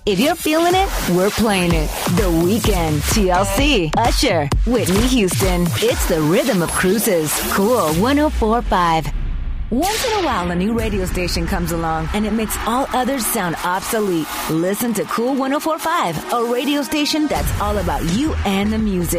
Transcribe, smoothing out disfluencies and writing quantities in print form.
If you're feeling it, we're playing it. The Weeknd, TLC, Usher, Whitney Houston. It's the rhythm of cruises. Cool 104.5. Once in a while, a new radio station comes along and it makes all others sound obsolete. Listen to Cool 104.5, a radio station that's all about you and the music.